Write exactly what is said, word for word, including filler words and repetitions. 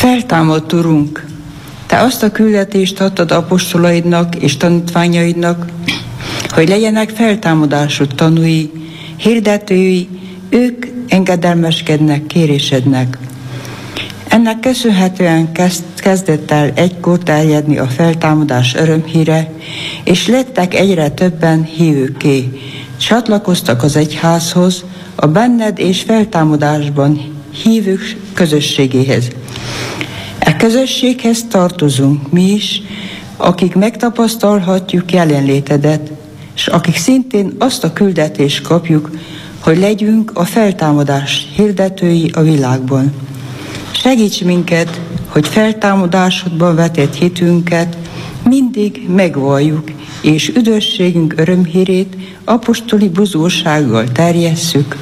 Feltámadt Urunk, Te azt a küldetést adtad apostolaidnak és tanítványaidnak, hogy legyenek feltámadásod tanúi, hirdetői, ők engedelmeskednek kérésednek. Ennek köszönhetően kezd, kezdett el egykor terjedni a feltámadás örömhíre, és lettek egyre többen hívőkké. Csatlakoztak az egyházhoz, a benned és feltámadásban hívők közösségéhez. E közösséghez tartozunk mi is, akik megtapasztalhatjuk jelenlétedet, és akik szintén azt a küldetést kapjuk, hogy legyünk a feltámadás hirdetői a világban. Segíts minket, hogy feltámadásodban vetett hitünket mindig megvalljuk, és üdvösségünk örömhírét apostoli buzgósággal terjesszük.